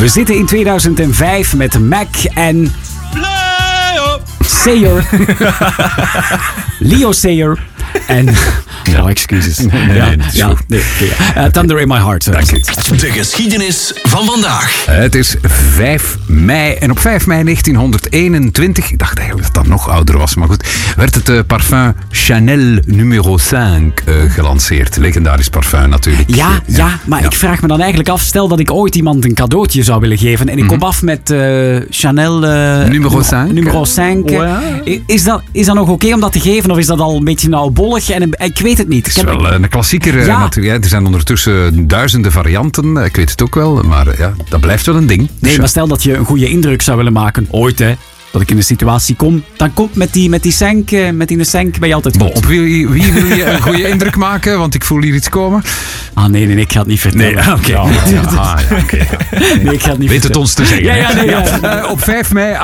We zitten in 2005 met Mac en... Sayer. Leo Sayer. En... Oh, excuses. Nee. Thunder in my heart. De geschiedenis van vandaag. Het is 5 mei en op 5 mei 1921, ik dacht eigenlijk dat dat nog ouder was, maar goed, werd het parfum Chanel numero 5 gelanceerd. Legendarisch parfum natuurlijk. Ja, maar ik vraag me dan eigenlijk af, stel dat ik ooit iemand een cadeautje zou willen geven en ik kom af met Chanel numero 5. Numero 5. Is dat nog oké om dat te geven of is dat al een beetje oudbollig? En ik weet het niet. Het is wel een klassieker natuurlijk. Er zijn ondertussen duizenden varianten. Ik weet het ook wel, maar ja, dat blijft wel een ding. Nee, maar stel dat je een goede indruk zou willen maken. Ooit, hè. Dat ik in een situatie kom, dan komt met die Senk ben je altijd goed. Op wie wil je een goede indruk maken? Want ik voel hier iets komen. Ah, nee, ik ga het niet vertellen. Nee, oké. Nee, ik ga het niet Weet het ons te zeggen. Ja. Op 5 mei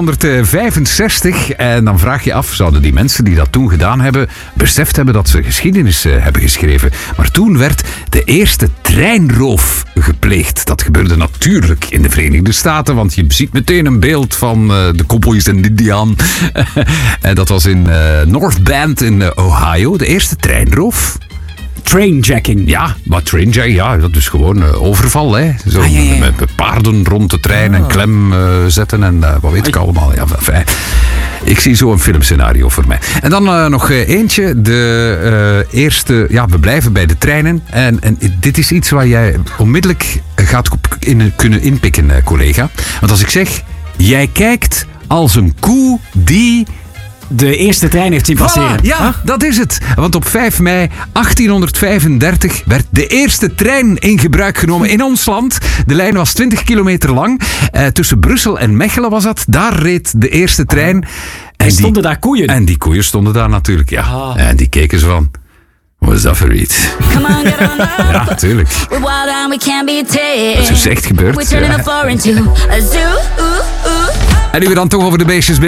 1865. En dan vraag je af, zouden die mensen die dat toen gedaan hebben, beseft hebben dat ze geschiedenis hebben geschreven. Maar toen werd de eerste treinroof gepleegd. Dat gebeurde natuurlijk in de Verenigde Staten, want je ziet meteen een beeld van de Cowboys en Indiaan. Dat was in North Bend in Ohio. De eerste treinroof. Trainjacking. Ja, maar trainjacking, dat is gewoon overval. Hè. Zo, met paarden rond de trein en klem zetten en wat weet ik allemaal. Ja, fijn. Ik zie zo een filmscenario voor mij. En dan nog eentje. De eerste, we blijven bij de treinen. En dit is iets waar jij onmiddellijk gaat kunnen inpikken, collega. Want als ik zeg, jij kijkt als een koe die... de eerste trein heeft zien passeren. Ja, dat is het. Want op 5 mei 1835 werd de eerste trein in gebruik genomen in ons land. De lijn was 20 kilometer lang. Tussen Brussel en Mechelen was dat. Daar reed de eerste trein. En stonden daar koeien? En die koeien stonden daar natuurlijk, ja. En die keken ze van... Wat is dat voor iets? Ja, natuurlijk. Dat is dus echt gebeurd. Ja. En nu we dan toch over de beestjes